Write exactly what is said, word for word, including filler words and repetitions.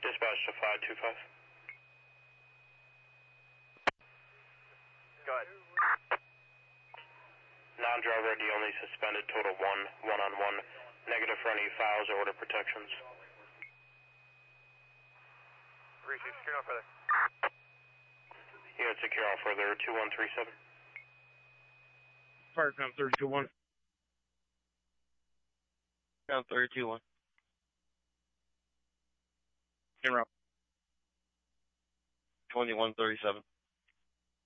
Dispatch to five two five. Go ahead. Non-driver I D only suspended, total one, one on one. Negative for any files or order protections. Receive, secure no further. Unit secure all further, two one three seven. Fire count thirty-two one. Count thirty-two one. In route. twenty-one thirty-seven.